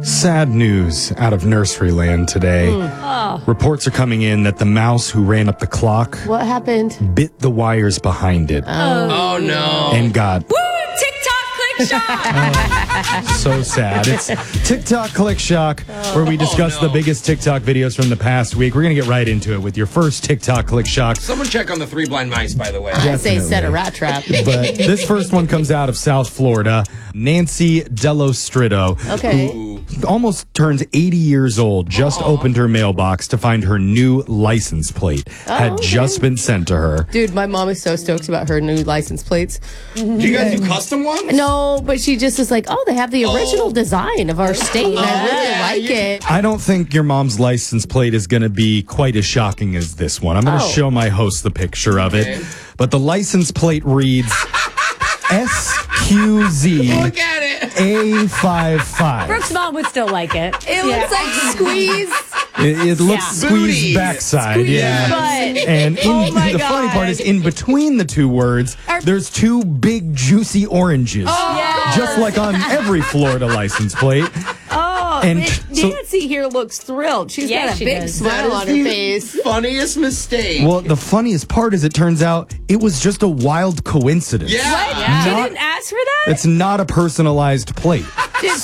Sad news out of nursery land today. Reports are coming in that the mouse who ran up the clock What happened? bit the wires behind it Oh, no. and got Woo! TikTok click shop. so sad. It's TikTok Click Shock, where we discuss the biggest TikTok videos from the past week. We're going to get right into it with your first TikTok Click Shock. Someone check on the Three Blind Mice, by the way. I say set a rat trap. But this first one comes out of South Florida. Nancy Dellostrito, Okay. who almost turns 80 years old, just opened her mailbox to find her new license plate had just been sent to her. Dude, my mom is so stoked about her new license plates. Do you guys do custom ones? No, but she just is like, oh, they have the original design of our state, and I really like it. I don't think your mom's license plate is going to be quite as shocking as this one. I'm going to show my host the picture of it. But the license plate reads SQZ Look at it. A55. Brooke's mom would still like it. It looks like squeeze. It looks Yeah. squeezed Booty. backside, yeah. But And Oh my the funny part God. is, in between the two words, there's two big juicy oranges, just like on every Florida license plate. And so, Nancy here looks thrilled. She's Yeah, got a she big does. smile on her the face. funniest mistake. well, the funniest part is, it turns out it was just a wild coincidence. Yeah. she Not- didn't ask for that? It's not a personalized plate.